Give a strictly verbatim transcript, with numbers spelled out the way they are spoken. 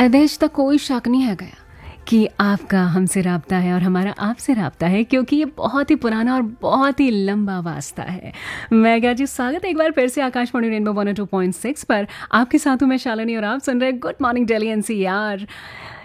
एदेश तक कोई शक नहीं है गया कि आपका हमसे राब्ता है और हमारा आपसे राब्ता है, क्योंकि ये बहुत ही पुराना और बहुत ही लंबा वास्ता है। मैं क्या जी, स्वागत है एक बार फिर से Akashvani rainbow one O two point six पर। आपके साथ हूँ मैं शालिनी और आप सुन रहे गुड मॉर्निंग दिल्ली एनसीआर।